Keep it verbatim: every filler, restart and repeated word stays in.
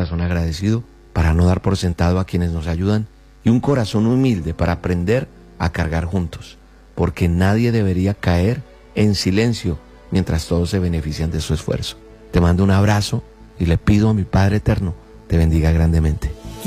corazón agradecido para no dar por sentado a quienes nos ayudan y un corazón humilde para aprender a cargar juntos, porque nadie debería caer en silencio mientras todos se benefician de su esfuerzo. Te mando un abrazo y le pido a mi Padre Eterno te bendiga grandemente.